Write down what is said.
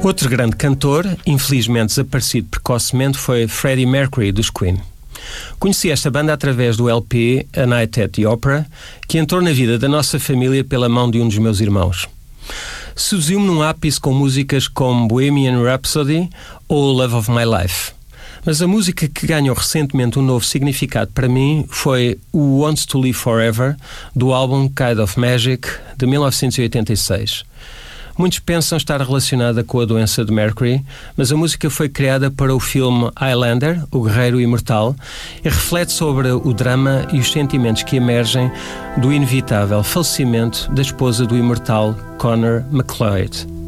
Outro grande cantor, infelizmente desaparecido precocemente, foi Freddie Mercury, dos Queen. Conheci esta banda através do LP A Night at the Opera, que entrou na vida da nossa família pela mão de um dos meus irmãos. Seduziu-me num ápice com músicas como Bohemian Rhapsody ou Love of My Life. Mas a música que ganhou recentemente um novo significado para mim foi Who Wants to Live Forever, do álbum Kind of Magic, de 1986. Muitos pensam estar relacionada com a doença de Mercury, mas a música foi criada para o filme Highlander, O Guerreiro Imortal, e reflete sobre o drama e os sentimentos que emergem do inevitável falecimento da esposa do imortal Connor MacLeod.